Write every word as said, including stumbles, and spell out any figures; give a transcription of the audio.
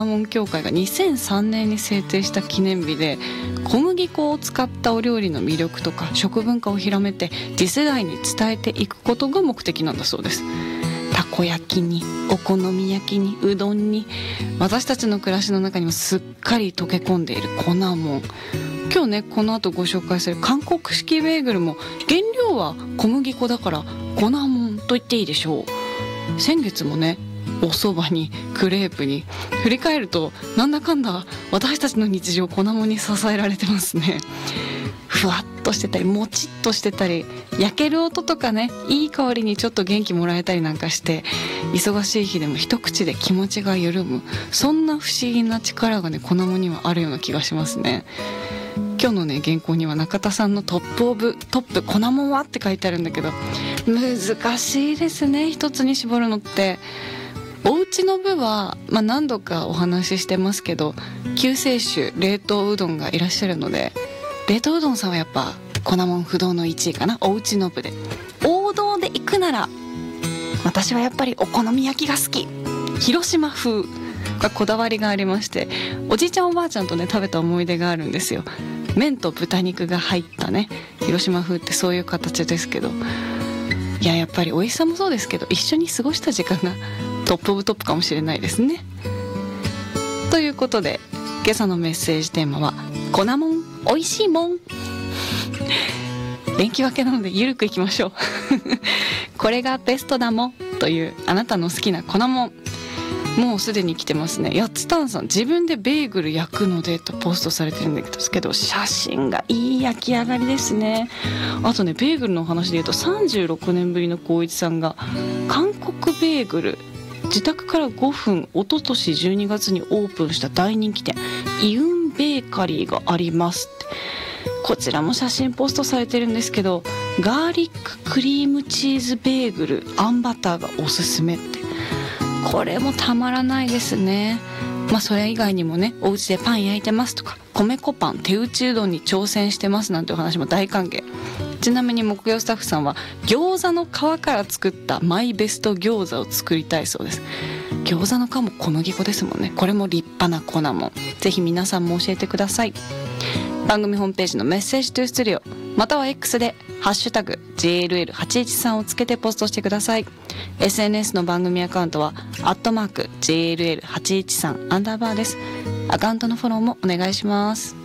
門協会がにせんさんねんに制定した記念日で、小麦粉を使ったお料理の魅力とか食文化を広めて次世代に伝えていくことが目的なんだそうです。たこ焼きにお好み焼きにうどんに、私たちの暮らしの中にもすっかり溶け込んでいる粉もん。今日ねこの後ご紹介する韓国式ベーグルも原料は小麦粉だから粉もんと言っていいでしょう。先月もねお蕎麦にクレープに、振り返るとなんだかんだ私たちの日常粉もんに支えられてますね。ふわっとしてたりもちっとしてたり、焼ける音とかねいい香りにちょっと元気もらえたりなんかして、忙しい日でも一口で気持ちが緩む、そんな不思議な力がね粉もんにはあるような気がしますね。今日のね原稿には中田さんのトップオブトップ粉もんはって書いてあるんだけど、難しいですね一つに絞るのって。お家の部は、まあ、何度かお話ししてますけど、救世主冷凍うどんがいらっしゃるので、冷凍うどんさんはやっぱ粉もん不動のいちいかな。お家の部で王道で行くなら私はやっぱりお好み焼きが好き、広島風がこだわりがありまして、おじいちゃんおばあちゃんとね食べた思い出があるんですよ。麺と豚肉が入ったね広島風ってそういう形ですけど、いややっぱり美味しさもそうですけど、一緒に過ごした時間がトップオブトップかもしれないですね。ということで今朝のメッセージテーマは粉もん美味しいもん連休明けなのでゆるくいきましょうこれがベストだもんというあなたの好きな粉もん、もうすでに来てますね。やつたんさん、自分でベーグル焼くのでとポストされてるんですけど、写真がいい焼き上がりですね。あとねベーグルの話で言うとさんじゅうろくねんぶりの光一さんが韓国ベーグル自宅からごふん、一昨年じゅうにがつにオープンした大人気店イウンベーカリーがありますって、こちらも写真ポストされてるんですけど、ガーリッククリームチーズベーグルあんバターがおすすめって、これもたまらないですね。まあそれ以外にもね、お家でパン焼いてますとか、米粉パン手打ちうどんに挑戦してますなんてお話も大歓迎。ちなみに木曜スタッフさんは餃子の皮から作ったマイベスト餃子を作りたいそうです。餃子の皮も小麦粉ですもんね。これも立派な粉もん、ぜひ皆さんも教えてください。番組ホームページのメッセージトゥースタジオまたは X でハッシュタグ ジェーエルエルはちいちさん をつけてポストしてください。 エスエヌエス の番組アカウントはアットマーク ジェーエルエルはちいちさん アンダーバーです。アカウントのフォローもお願いします。